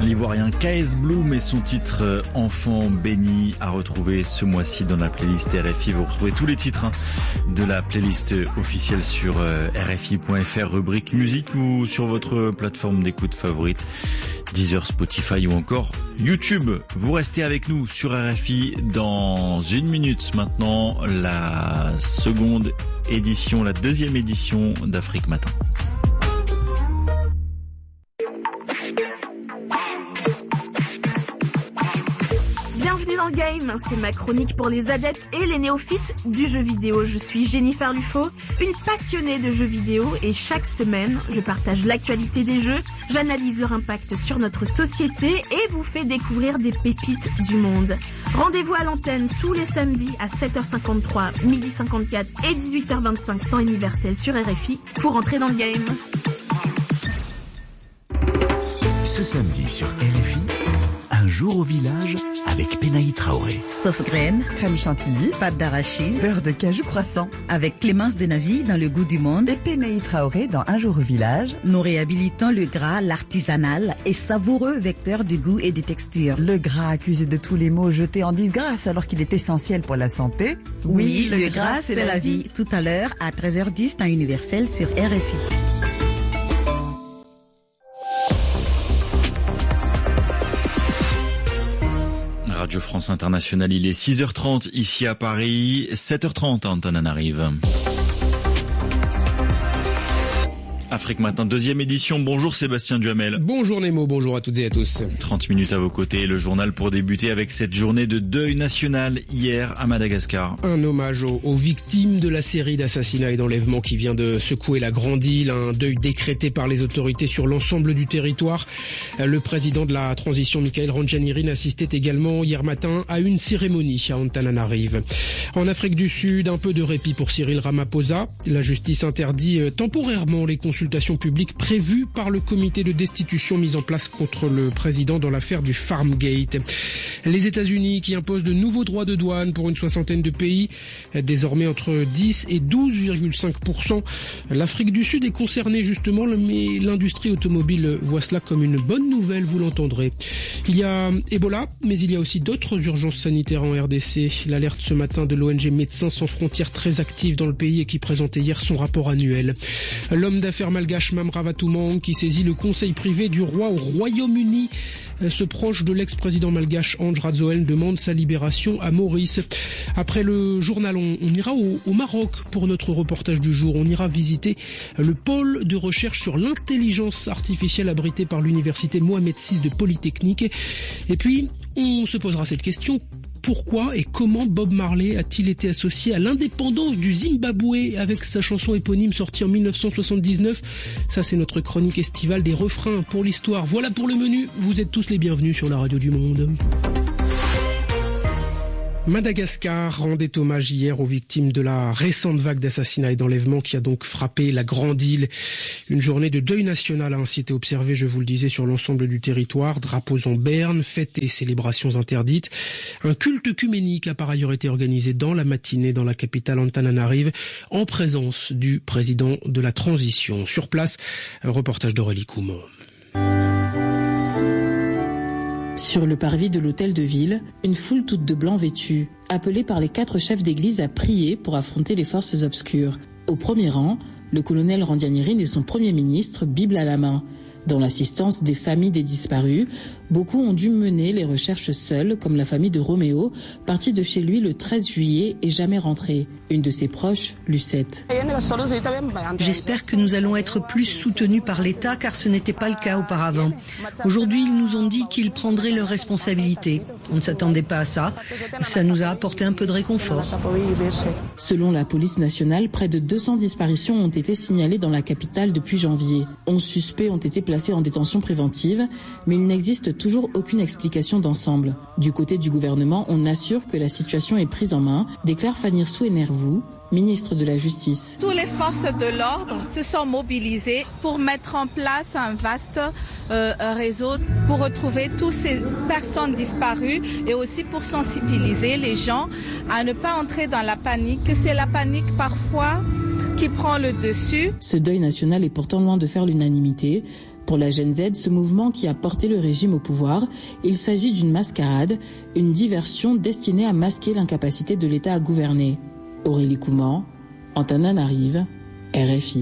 l'ivoirien KS Bloom et son titre Enfant béni à retrouver ce mois-ci dans la playlist RFI. Vous retrouvez tous les titres de la playlist officielle sur rfi.fr, rubrique musique ou sur votre plateforme d'écoute favorite, Deezer, Spotify ou encore YouTube. Vous restez avec nous sur RFI dans une minute maintenant, la deuxième édition d'Afrique Matin. Bienvenue dans le game, c'est ma chronique pour les adeptes et les néophytes du jeu vidéo. Je suis Jennifer Lufo, une passionnée de jeux vidéo et chaque semaine, je partage l'actualité des jeux, j'analyse leur impact sur notre société et vous fais découvrir des pépites du monde. Rendez-vous à l'antenne tous les samedis à 7h53, 12h54 et 18h25 temps universel sur RFI pour entrer dans le game. Ce samedi sur RFI, un jour au village avec Penaï Traoré. Sauce graine, crème chantilly, pâte d'arachide, beurre de cajou croissant. Avec Clémence Denavy dans Le Goût du Monde et Penaï Traoré dans Un jour au village. Nous réhabilitons le gras, l'artisanal et savoureux vecteur du goût et des textures. Le gras accusé de tous les maux jeté en disgrâce alors qu'il est essentiel pour la santé. Oui, le gras c'est la vie. Tout à l'heure à 13h10 temps universel sur RFI. Radio France Internationale, il est 6h30 ici à Paris, 7h30 Antananarive. Afrique Matin, deuxième édition. Bonjour Sébastien Duhamel. Bonjour Nemo, bonjour à toutes et à tous. 30 minutes à vos côtés, le journal pour débuter avec cette journée de deuil national hier à Madagascar. Un hommage aux victimes de la série d'assassinats et d'enlèvements qui vient de secouer la grande île. Un deuil décrété par les autorités sur l'ensemble du territoire. Le président de la transition, Michael Randrianirina, assistait également hier matin à une cérémonie à Antananarive. En Afrique du Sud, un peu de répit pour Cyril Ramaphosa. La justice interdit temporairement les consultations publiques prévues par le comité de destitution mis en place contre le président dans l'affaire du Farmgate. Les États-Unis qui imposent de nouveaux droits de douane pour une soixantaine de pays, désormais entre 10 et 12,5%. L'Afrique du Sud est concernée justement, mais l'industrie automobile voit cela comme une bonne nouvelle, vous l'entendrez. Il y a Ebola, mais il y a aussi d'autres urgences sanitaires en RDC. L'alerte ce matin de l'ONG Médecins sans frontières, très active dans le pays et qui présentait hier son rapport annuel. L'homme d'affaires malgache Mamrava Toumang qui saisit le conseil privé du roi au Royaume-Uni. Ce proche de l'ex-président malgache Ange Radzoel demande sa libération à Maurice. Après le journal, on ira au Maroc pour notre reportage du jour. On ira visiter le pôle de recherche sur l'intelligence artificielle abrité par l'université Mohamed VI de Polytechnique. Et puis, on se posera cette question. Pourquoi et comment Bob Marley a-t-il été associé à l'indépendance du Zimbabwe avec sa chanson éponyme sortie en 1979 ? Ça, c'est notre chronique estivale des refrains pour l'histoire. Voilà pour le menu. Vous êtes tous les bienvenus sur la radio du monde. Madagascar rendait hommage hier aux victimes de la récente vague d'assassinats et d'enlèvements qui a donc frappé la grande île. Une journée de deuil national a ainsi été observée, je vous le disais, sur l'ensemble du territoire. Drapeaux en berne, fêtes et célébrations interdites. Un culte œcuménique a par ailleurs été organisé dans la matinée dans la capitale Antananarive en présence du président de la transition. Sur place, un reportage d'Aurélie Coumont. Sur le parvis de l'hôtel de ville, une foule toute de blanc vêtue, appelée par les 4 chefs d'église à prier pour affronter les forces obscures. Au premier rang, le colonel Randrianirina et son premier ministre, Bible à la main. Dans l'assistance des familles des disparus, beaucoup ont dû mener les recherches seuls, comme la famille de Roméo, partie de chez lui le 13 juillet et jamais rentrée. Une de ses proches, Lucette. J'espère que nous allons être plus soutenus par l'État, car ce n'était pas le cas auparavant. Aujourd'hui, ils nous ont dit qu'ils prendraient leurs responsabilités. On ne s'attendait pas à ça. Ça nous a apporté un peu de réconfort. Selon la police nationale, près de 200 disparitions ont été signalées dans la capitale depuis janvier. 11 suspects ont été placés en détention préventive, mais il n'existe toujours aucune explication d'ensemble. Du côté du gouvernement, on assure que la situation est prise en main, déclare Fanir Souenervou, ministre de la Justice. Toutes les forces de l'ordre se sont mobilisées pour mettre en place un vaste réseau pour retrouver toutes ces personnes disparues et aussi pour sensibiliser les gens à ne pas entrer dans la panique. C'est la panique parfois qui prend le dessus. Ce deuil national est pourtant loin de faire l'unanimité. Pour la Gen Z, ce mouvement qui a porté le régime au pouvoir, il s'agit d'une mascarade, une diversion destinée à masquer l'incapacité de l'État à gouverner. Aurélie Couman, Antananarive, RFI.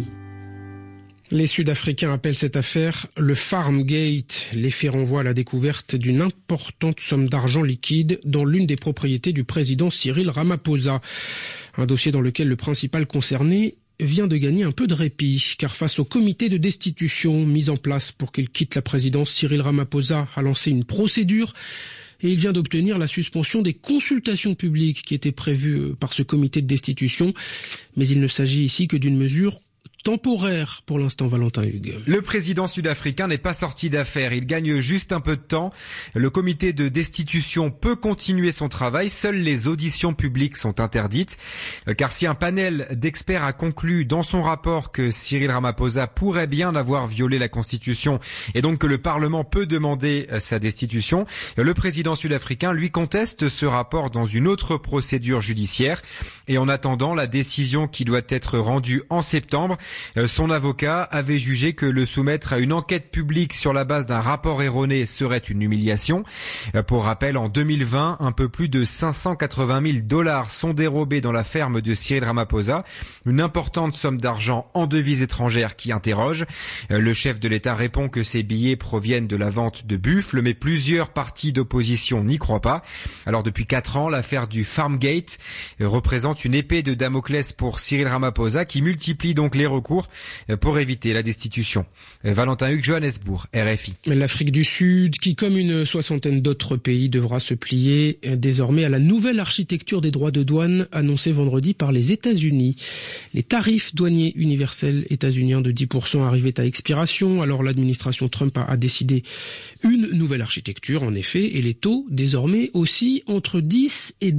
Les Sud-Africains appellent cette affaire le Farmgate. Les faits renvoient à la découverte d'une importante somme d'argent liquide dans l'une des propriétés du président Cyril Ramaphosa. Un dossier dans lequel le principal concerné vient de gagner un peu de répit, car face au comité de destitution mis en place pour qu'il quitte la présidence, Cyril Ramaphosa a lancé une procédure et il vient d'obtenir la suspension des consultations publiques qui étaient prévues par ce comité de destitution. Mais il ne s'agit ici que d'une mesure temporaire pour l'instant, Valentin Hugues. Le président sud-africain n'est pas sorti d'affaire, il gagne juste un peu de temps. Le comité de destitution peut continuer son travail, seules les auditions publiques sont interdites. Car si un panel d'experts a conclu dans son rapport que Cyril Ramaphosa pourrait bien avoir violé la Constitution et donc que le Parlement peut demander sa destitution, le président sud-africain lui conteste ce rapport dans une autre procédure judiciaire. Et en attendant la décision qui doit être rendue en septembre, son avocat avait jugé que le soumettre à une enquête publique sur la base d'un rapport erroné serait une humiliation. Pour rappel, en 2020, un peu plus de 580 000 $ sont dérobés dans la ferme de Cyril Ramaphosa. Une importante somme d'argent en devises étrangères qui interroge. Le chef de l'État répond que ces billets proviennent de la vente de buffles, mais plusieurs partis d'opposition n'y croient pas. Alors depuis 4 ans, l'affaire du Farmgate représente une épée de Damoclès pour Cyril Ramaphosa qui multiplie donc les recours pour éviter la destitution. Valentin Hugues, Johannesburg, RFI. L'Afrique du Sud, qui comme une soixantaine d'autres pays devra se plier désormais à la nouvelle architecture des droits de douane annoncée vendredi par les États-Unis. Les tarifs douaniers universels états-uniens de 10% arrivaient à expiration. Alors l'administration Trump a décidé une nouvelle architecture, en effet, et les taux désormais aussi entre 10 et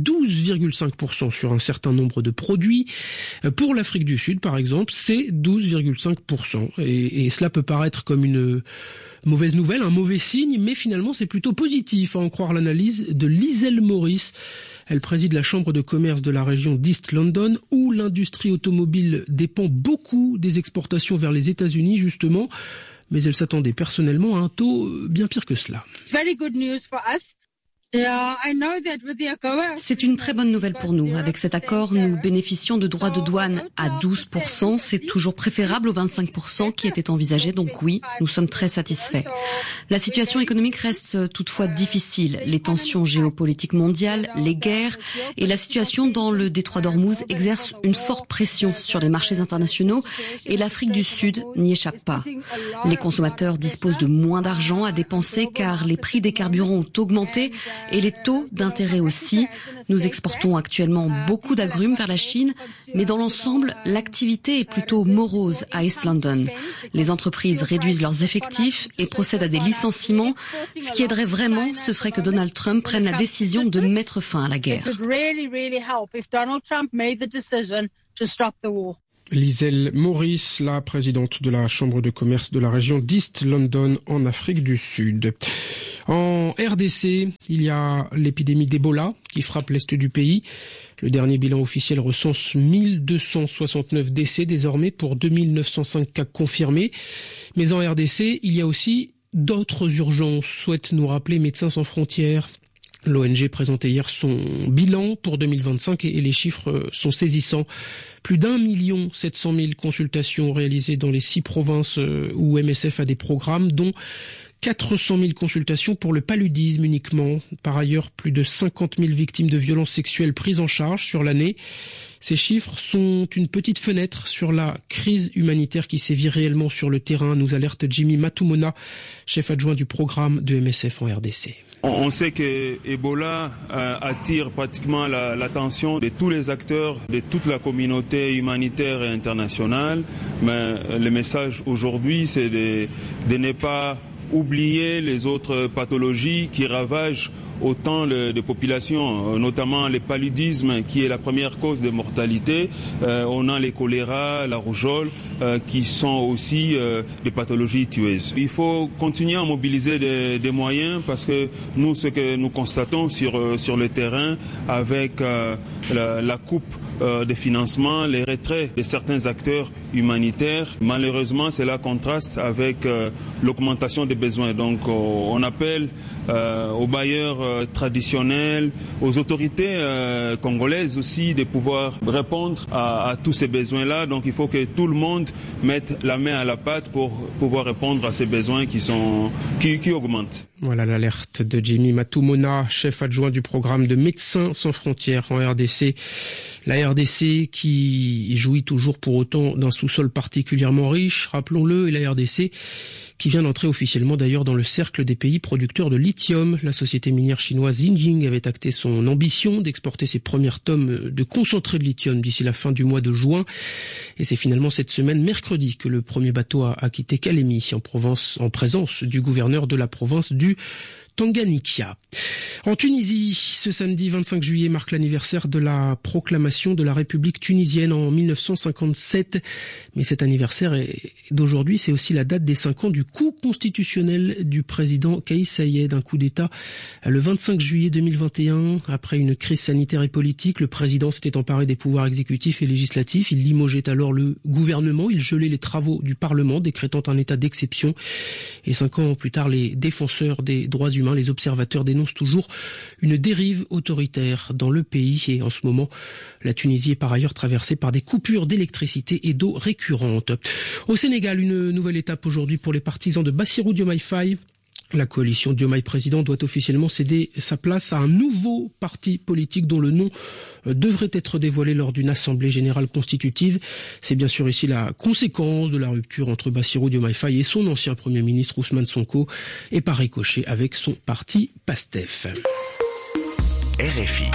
12,5% sur un certain nombre de produits. Pour l'Afrique du Sud, par exemple, c'est 12,5%. Et cela peut paraître comme une mauvaise nouvelle, un mauvais signe, mais finalement c'est plutôt positif, à en croire l'analyse de Liesl Morris. Elle préside la chambre de commerce de la région d'East London, où l'industrie automobile dépend beaucoup des exportations vers les États-Unis, justement. Mais elle s'attendait personnellement à un taux bien pire que cela. C'est une très bonne nouvelle pour nous. Avec cet accord, nous bénéficions de droits de douane à 12%. C'est toujours préférable aux 25% qui étaient envisagés. Donc oui, nous sommes très satisfaits. La situation économique reste toutefois difficile. Les tensions géopolitiques mondiales, les guerres et la situation dans le détroit d'Ormuz exercent une forte pression sur les marchés internationaux et l'Afrique du Sud n'y échappe pas. Les consommateurs disposent de moins d'argent à dépenser car les prix des carburants ont augmenté et les taux d'intérêt aussi. Nous exportons actuellement beaucoup d'agrumes vers la Chine, mais dans l'ensemble, l'activité est plutôt morose à East London. Les entreprises réduisent leurs effectifs et procèdent à des licenciements. Ce qui aiderait vraiment, ce serait que Donald Trump prenne la décision de mettre fin à la guerre. Liesl Morris, la présidente de la chambre de commerce de la région d'East London en Afrique du Sud. En RDC, il y a l'épidémie d'Ebola qui frappe l'est du pays. Le dernier bilan officiel recense 1269 décès désormais pour 2905 cas confirmés. Mais en RDC, il y a aussi d'autres urgences, souhaite nous rappeler Médecins sans frontières. L'ONG présentait hier son bilan pour 2025 et les chiffres sont saisissants. Plus d'1 700 000 consultations réalisées dans les 6 provinces où MSF a des programmes, dont 400 000 consultations pour le paludisme uniquement. Par ailleurs, plus de 50 000 victimes de violences sexuelles prises en charge sur l'année. Ces chiffres sont une petite fenêtre sur la crise humanitaire qui sévit réellement sur le terrain, nous alerte Jimmy Matumona, chef adjoint du programme de MSF en RDC. On sait que Ebola attire pratiquement l'attention de tous les acteurs, de toute la communauté humanitaire et internationale. Mais le message aujourd'hui, c'est de ne pas oublier les autres pathologies qui ravagent autant de populations, notamment le paludisme qui est la première cause de mortalité. On a les choléra, la rougeole qui sont aussi des pathologies tueuses. Il faut continuer à mobiliser des moyens parce que nous, ce que nous constatons sur le terrain avec la coupe des financements, les retraits de certains acteurs humanitaires, malheureusement cela contraste avec l'augmentation des besoins. Donc on appelle aux bailleurs traditionnels, aux autorités congolaises aussi de pouvoir répondre à tous ces besoins-là. Donc il faut que tout le monde mette la main à la pâte pour pouvoir répondre à ces besoins qui augmentent. Voilà l'alerte de Jimmy Matumona, chef adjoint du programme de Médecins sans frontières en RDC. La RDC qui jouit toujours pour autant d'un sous-sol particulièrement riche, rappelons-le, et la RDC qui vient d'entrer officiellement d'ailleurs dans le cercle des pays producteurs de lithium. La société minière chinoise Xinjiang avait acté son ambition d'exporter ses premières tonnes de concentré de lithium d'ici la fin du mois de juin. Et c'est finalement cette semaine, mercredi, que le premier bateau a quitté Kalemi en présence du gouverneur de la province du Tanganyika. En Tunisie, ce samedi 25 juillet marque l'anniversaire de la proclamation de la République tunisienne en 1957. Mais cet anniversaire d'aujourd'hui, c'est aussi la date des 5 ans du coup constitutionnel du président Kais Saied, un coup d'État le 25 juillet 2021. Après une crise sanitaire et politique, le président s'était emparé des pouvoirs exécutifs et législatifs. Il limogeait alors le gouvernement, il gelait les travaux du Parlement, décrétant un état d'exception. Et 5 ans plus tard, les défenseurs des droits humains, les observateurs dénoncent toujours une dérive autoritaire dans le pays. Et en ce moment, la Tunisie est par ailleurs traversée par des coupures d'électricité et d'eau récurrentes. Au Sénégal, une nouvelle étape aujourd'hui pour les partisans de Bassirou Diomaye Faye. La coalition Diomaye Président doit officiellement céder sa place à un nouveau parti politique dont le nom devrait être dévoilé lors d'une assemblée générale constitutive. C'est bien sûr ici la conséquence de la rupture entre Bassirou Diomaye Faye et son ancien Premier ministre Ousmane Sonko et par ricochet avec son parti PASTEF. RFI.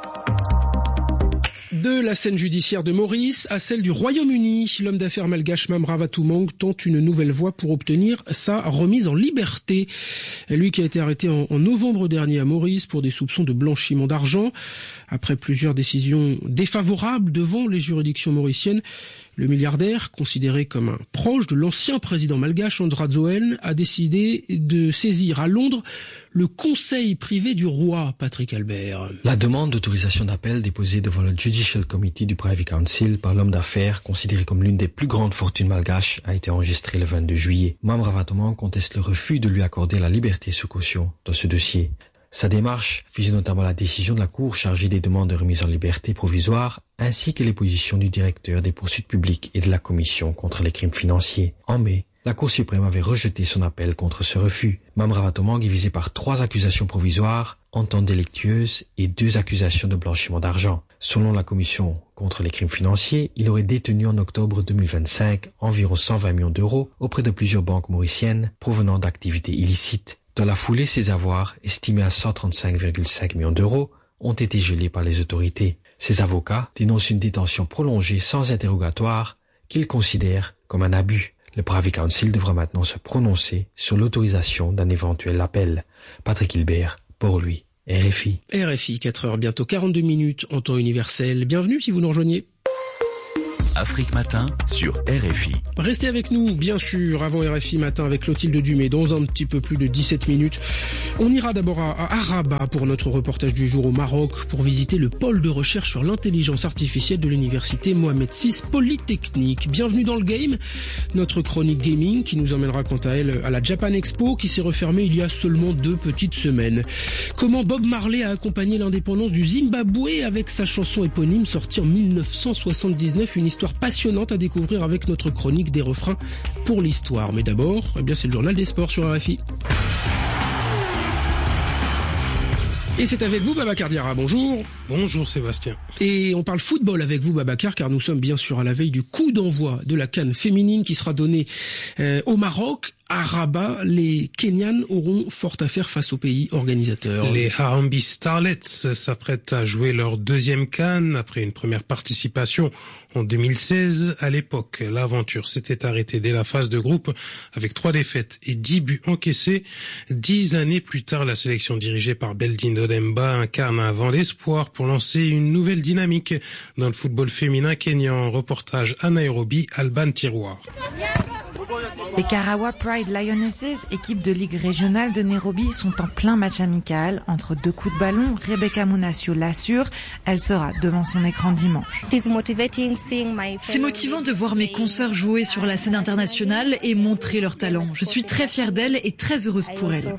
De la scène judiciaire de Maurice à celle du Royaume-Uni, l'homme d'affaires malgache Mamrava Toumang tente une nouvelle voie pour obtenir sa remise en liberté. Lui qui a été arrêté en novembre dernier à Maurice pour des soupçons de blanchiment d'argent. Après plusieurs décisions défavorables devant les juridictions mauriciennes, le milliardaire, considéré comme un proche de l'ancien président malgache Andra Zoen, a décidé de saisir à Londres le conseil privé du roi, Patrick Albert. La demande d'autorisation d'appel déposée devant le Judicial Committee du Privy Council par l'homme d'affaires, considéré comme l'une des plus grandes fortunes malgaches, a été enregistrée le 22 juillet. Mamrava Toumang conteste le refus de lui accorder la liberté sous caution dans ce dossier. Sa démarche visait notamment la décision de la Cour chargée des demandes de remise en liberté provisoire, ainsi que les positions du directeur des poursuites publiques et de la Commission contre les crimes financiers. En mai, la Cour suprême avait rejeté son appel contre ce refus. Mamrava Toumang est visé par 3 accusations provisoires, entente délictueuse et 2 accusations de blanchiment d'argent. Selon la Commission contre les crimes financiers, il aurait détenu en octobre 2025 environ 120 millions d'euros auprès de plusieurs banques mauriciennes provenant d'activités illicites. Dans la foulée, ses avoirs, estimés à 135,5 millions d'euros, ont été gelés par les autorités. Ses avocats dénoncent une détention prolongée sans interrogatoire qu'ils considèrent comme un abus. Le Privy Council devra maintenant se prononcer sur l'autorisation d'un éventuel appel. Patrick Hilbert, pour lui, RFI. RFI, 4h, bientôt 42 minutes en temps universel. Bienvenue si vous nous rejoignez. Afrique Matin sur RFI. Restez avec nous, bien sûr, avant RFI Matin avec Clotilde Dumais. Dans un petit peu plus de 17 minutes, on ira d'abord à Rabat pour notre reportage du jour au Maroc, pour visiter le pôle de recherche sur l'intelligence artificielle de l'université Mohamed VI Polytechnique. Bienvenue dans le game, notre chronique gaming qui nous emmènera quant à elle à la Japan Expo qui s'est refermée il y a seulement 2 petites semaines. Comment Bob Marley a accompagné l'indépendance du Zimbabwe avec sa chanson éponyme sortie en 1979, une histoire passionnante à découvrir avec notre chronique des refrains pour l'histoire. Mais d'abord, c'est le journal des sports sur RFI. Et c'est avec vous, Babacar Diarra. Bonjour. Bonjour, Sébastien. Et on parle football avec vous, Babacar, car nous sommes bien sûr à la veille du coup d'envoi de la CAN féminine qui sera donné au Maroc, à Rabat, les Kenyans auront fort à faire face aux pays organisateurs. Les Harambee Starlets s'apprêtent à jouer leur deuxième CAN après une première participation en 2016. À l'époque, l'aventure s'était arrêtée dès la phase de groupe avec 3 défaites et 10 buts encaissés. 10 années plus tard, la sélection dirigée par Beldine Odemba incarne un vent d'espoir pour lancer une nouvelle dynamique dans le football féminin kényan. Reportage à Nairobi, Alban Tiroir. Les Karawa Pride Lionesses, équipe de ligue régionale de Nairobi, sont en plein match amical. Entre 2 coups de ballon, Rebecca Munasio l'assure, elle sera devant son écran dimanche. C'est motivant de voir mes consoeurs jouer sur la scène internationale et montrer leur talent. Je suis très fière d'elles et très heureuse pour elles.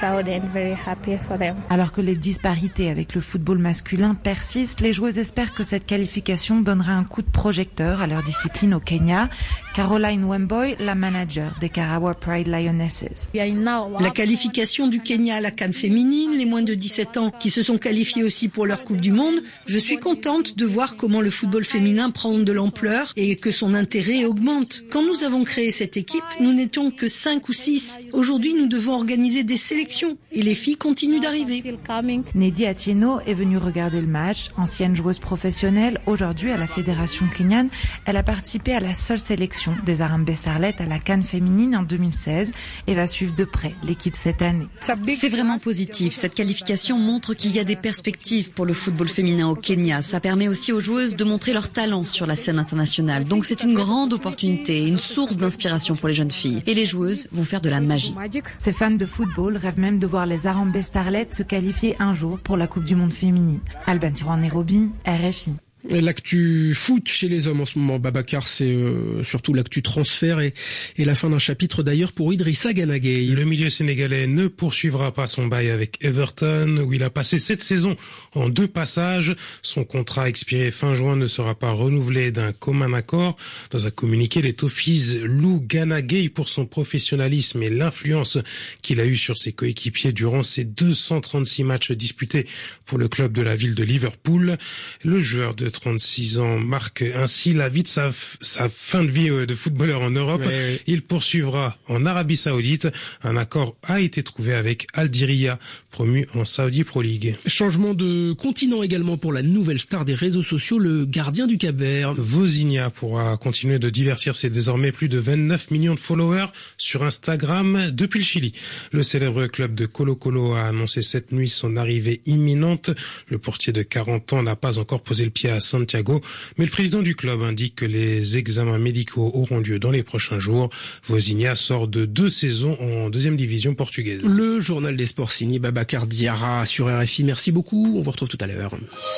Alors que les disparités avec le football masculin persistent, les joueuses espèrent que cette qualification donnera un coup de projecteur à leur discipline au Kenya. Caroline Wemboy, la manager des Karawa Pride Lionesses. La qualification du Kenya à la CAN féminine, les moins de 17 ans qui se sont qualifiés aussi pour leur Coupe du Monde. Je suis contente de voir comment le football féminin prend de l'ampleur et que son intérêt augmente. Quand nous avons créé cette équipe, nous n'étions que 5 ou 6. Aujourd'hui, nous devons organiser des sélections et les filles continuent d'arriver. Nedi Atieno est venue regarder le match. Ancienne joueuse professionnelle, aujourd'hui à la Fédération kenyane, elle a participé à la seule sélection des Harambee Starlets à la CAN féminine en 2016 et va suivre de près l'équipe cette année. C'est vraiment positif. Cette qualification montre qu'il y a des perspectives pour le football féminin au Kenya. Ça permet aussi aux joueuses de montrer leur talent sur la scène internationale. Donc c'est une grande opportunité, une source d'inspiration pour les jeunes filles. Et les joueuses vont faire de la magie. Ces fans de football rêvent même de voir les Harambee Starlets se qualifier un jour pour la Coupe du Monde féminine. Alban Tiroir, Nairobi, RFI. L'actu foot chez les hommes en ce moment, Babacar, c'est surtout l'actu transfert et la fin d'un chapitre d'ailleurs pour Idrissa Gana Gueye. Le milieu sénégalais ne poursuivra pas son bail avec Everton où il a passé 7 saisons en 2 passages. Son contrat expiré fin juin ne sera pas renouvelé d'un commun accord. Dans un communiqué, les Toffees louent Gana Gueye pour son professionnalisme et l'influence qu'il a eue sur ses coéquipiers durant ses 236 matchs disputés pour le club de la ville de Liverpool. Le joueur de 36 ans marque ainsi la vie de sa fin de vie de footballeur en Europe. Oui. Il poursuivra en Arabie Saoudite. Un accord a été trouvé avec Al Diriyah, promu en Saudi Pro League. Changement de continent également pour la nouvelle star des réseaux sociaux, le gardien du Cap-Vert. Vozinha pourra continuer de divertir ses désormais plus de 29 millions de followers sur Instagram depuis le Chili. Le célèbre club de Colo-Colo a annoncé cette nuit son arrivée imminente. Le portier de 40 ans n'a pas encore posé le pied à Santiago, mais le président du club indique que les examens médicaux auront lieu dans les prochains jours. Vozinha sort de 2 saisons en 2e division portugaise. Le journal des sports signé Babacar Diarra sur RFI. Merci beaucoup, on vous retrouve tout à l'heure.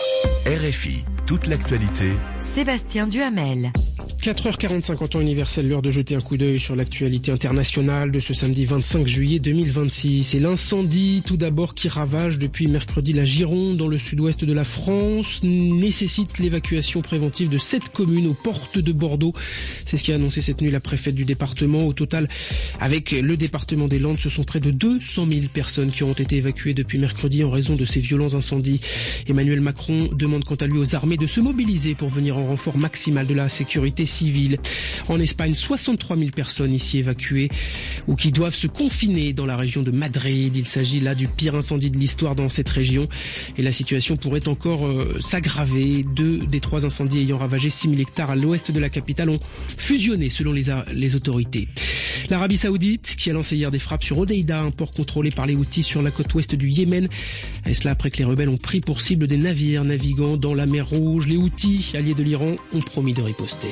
RFI, toute l'actualité. Sébastien Duhamel. 4h45 en temps universel, l'heure de jeter un coup d'œil sur l'actualité internationale de ce samedi 25 juillet 2026. Et l'incendie, tout d'abord, qui ravage depuis mercredi la Gironde dans le sud-ouest de la France, nécessite l'évacuation préventive de 7 communes aux portes de Bordeaux. C'est ce qu'a annoncé cette nuit la préfète du département. Au total, avec le département des Landes, ce sont près de 200 000 personnes qui ont été évacuées depuis mercredi en raison de ces violents incendies. Emmanuel Macron demande quant à lui aux armées de se mobiliser pour venir en renfort maximal de la sécurité civile. En Espagne, 63 000 personnes ici évacuées ou qui doivent se confiner dans la région de Madrid. Il s'agit là du pire incendie de l'histoire dans cette région et la situation pourrait encore s'aggraver. 2 des 3 incendies ayant ravagé 6 000 hectares à l'ouest de la capitale ont fusionné selon les autorités. L'Arabie Saoudite qui a lancé hier des frappes sur Hodeïda, un port contrôlé par les Houthis sur la côte ouest du Yémen. Et cela après que les rebelles ont pris pour cible des navires naviguant dans la mer Rouge. Les Houthis, alliés de l'Iran, ont promis de riposter.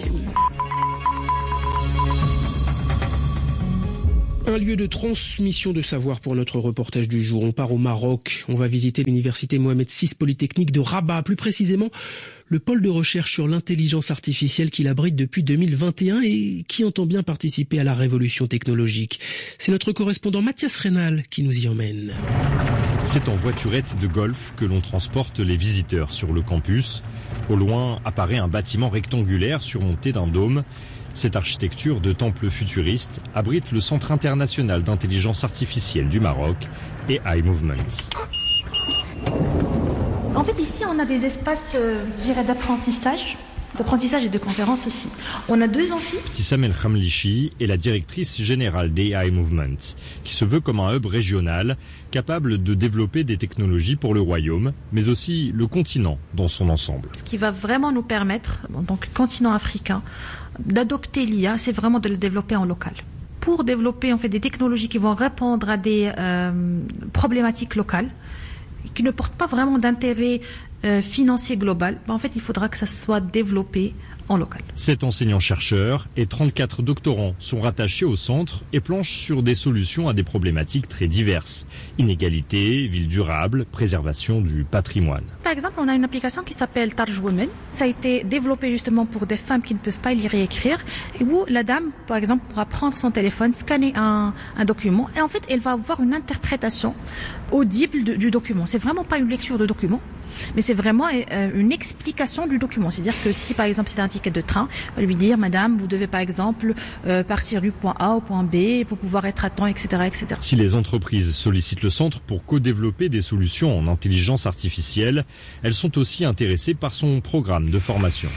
Un lieu de transmission de savoir pour notre reportage du jour. On part au Maroc. On va visiter l'université Mohamed VI Polytechnique de Rabat. Plus précisément, le pôle de recherche sur l'intelligence artificielle qu'il abrite depuis 2021 et qui entend bien participer à la révolution technologique. C'est notre correspondant Mathias Rénal qui nous y emmène. C'est en voiturette de golf que l'on transporte les visiteurs sur le campus. Au loin apparaît un bâtiment rectangulaire surmonté d'un dôme. Cette architecture de temple futuriste abrite le Centre international d'intelligence artificielle du Maroc et iMovement. En fait, ici, on a des espaces, d'apprentissage d'apprentissage et de conférences aussi. On a 2 amphis. Ibtissam El Khamlichi est la directrice générale d'AI Movement, qui se veut comme un hub régional capable de développer des technologies pour le royaume, mais aussi le continent dans son ensemble. Ce qui va vraiment nous permettre, en tant que continent africain, d'adopter l'IA, c'est vraiment de le développer en local. Pour développer en fait des technologies qui vont répondre à des problématiques locales, qui ne portent pas vraiment d'intérêt financier global, en fait il faudra que ça soit développé en local. 7 enseignants-chercheurs et 34 doctorants sont rattachés au centre et planchent sur des solutions à des problématiques très diverses. Inégalité, ville durable, préservation du patrimoine. Par exemple, on a une application qui s'appelle Tarj Women. Ça a été développé justement pour des femmes qui ne peuvent pas lire et écrire, et où la dame, par exemple, pourra prendre son téléphone, scanner un document, et en fait, elle va avoir une interprétation audible du document. C'est vraiment pas une lecture de document, mais c'est vraiment une explication du document. C'est-à-dire que si par exemple c'est un ticket de train, on va lui dire madame, vous devez par exemple partir du point A au point B pour pouvoir être à temps, etc., etc. Si les entreprises sollicitent le centre pour co-développer des solutions en intelligence artificielle, elles sont aussi intéressées par son programme de formation.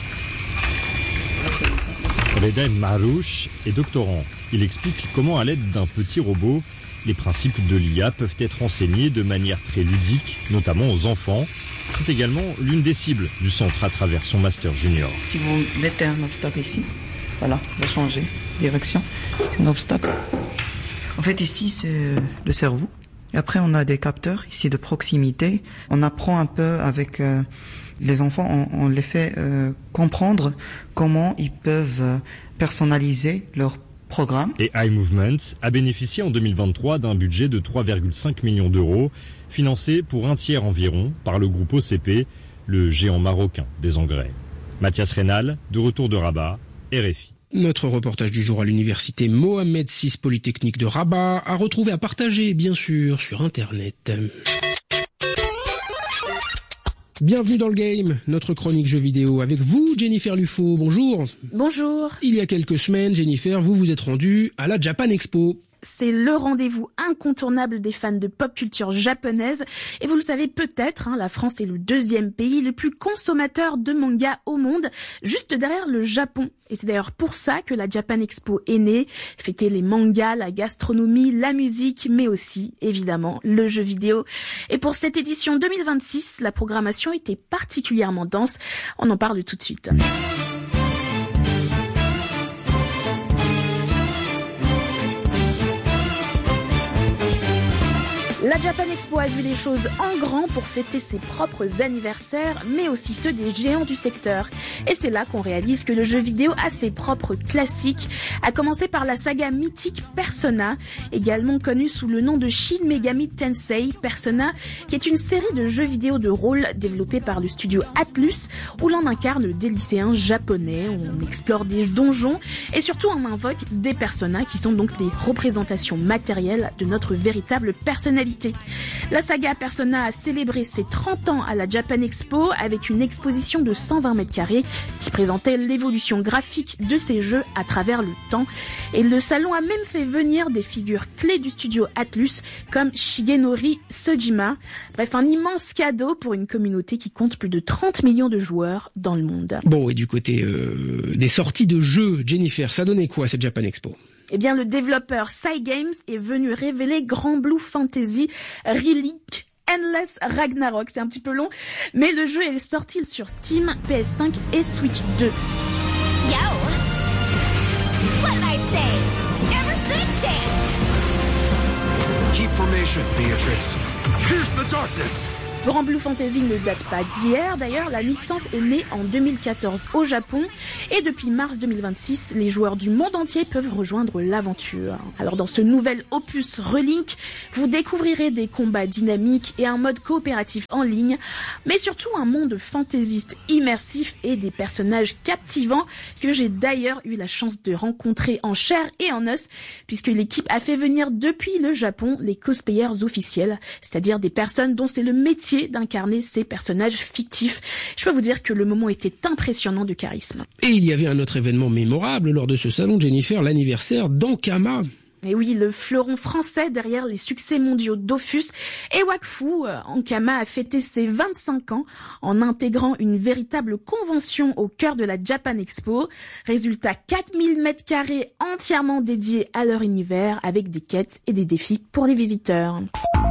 Reda Marouche est doctorant. Il explique comment à l'aide d'un petit robot, les principes de l'IA peuvent être enseignés de manière très ludique, notamment aux enfants. C'est également l'une des cibles du centre à travers son master junior. Si vous mettez un obstacle ici, voilà, on va changer de direction. C'est un obstacle. En fait, ici, c'est le cerveau. Et après, on a des capteurs ici de proximité. On apprend un peu avec les enfants, on les fait comprendre comment ils peuvent personnaliser leur programme. Et iMovement a bénéficié en 2023 d'un budget de 3,5 millions d'euros, financé pour un tiers environ par le groupe OCP, le géant marocain des engrais. Mathias Rénal, de retour de Rabat, RFI. Notre reportage du jour à l'université Mohamed VI Polytechnique de Rabat, à retrouver, à partager, bien sûr, sur Internet. Bienvenue dans le game, notre chronique jeux vidéo avec vous, Jennifer Lufo. Bonjour. Bonjour. Il y a quelques semaines, Jennifer, vous vous êtes rendue à la Japan Expo. C'est le rendez-vous incontournable des fans de pop culture japonaise. Et vous le savez peut-être, la France est le 2e pays le plus consommateur de mangas au monde, juste derrière le Japon. Et c'est d'ailleurs pour ça que la Japan Expo est née, fêter les mangas, la gastronomie, la musique, mais aussi, évidemment, le jeu vidéo. Et pour cette édition 2026, la programmation était particulièrement dense. On en parle tout de suite. La Japan Expo a vu les choses en grand pour fêter ses propres anniversaires, mais aussi ceux des géants du secteur. Et c'est là qu'on réalise que le jeu vidéo a ses propres classiques, à commencer par la saga mythique Persona, également connue sous le nom de Shin Megami Tensei. Persona, qui est une série de jeux vidéo de rôle développés par le studio Atlus, où l'on incarne des lycéens japonais, on explore des donjons, et surtout on invoque des personas qui sont donc des représentations matérielles de notre véritable personnalité. La saga Persona a célébré ses 30 ans à la Japan Expo avec une exposition de 120 mètres carrés qui présentait l'évolution graphique de ces jeux à travers le temps. Et le salon a même fait venir des figures clés du studio Atlus comme Shigenori Sojima. Bref, un immense cadeau pour une communauté qui compte plus de 30 millions de joueurs dans le monde. Bon, et du côté des sorties de jeux, Jennifer, ça donnait quoi cette Japan Expo ? Eh bien, le développeur Cygames est venu révéler Grand Blue Fantasy Relic Endless Ragnarok. C'est un petit peu long, mais le jeu est sorti sur Steam, PS5 et Switch 2. Yo! What did I say? Ever since it! Keep formation, Beatrix. Pierce the darkness! Grand Blue Fantasy ne date pas d'hier, d'ailleurs la licence est née en 2014 au Japon et depuis mars 2026, les joueurs du monde entier peuvent rejoindre l'aventure. Alors dans ce nouvel opus Relink, vous découvrirez des combats dynamiques et un mode coopératif en ligne, mais surtout un monde fantaisiste immersif et des personnages captivants que j'ai d'ailleurs eu la chance de rencontrer en chair et en os, puisque l'équipe a fait venir depuis le Japon les cosplayers officiels, c'est-à-dire des personnes dont c'est le métier d'incarner ces personnages fictifs. Je peux vous dire que le moment était impressionnant de charisme. Et il y avait un autre événement mémorable lors de ce salon, Jennifer, l'anniversaire d'Ankama. Et oui, le fleuron français derrière les succès mondiaux Dofus et Wakfu, Ankama a fêté ses 25 ans en intégrant une véritable convention au cœur de la Japan Expo. Résultat, 4000 mètres carrés entièrement dédiés à leur univers avec des quêtes et des défis pour les visiteurs.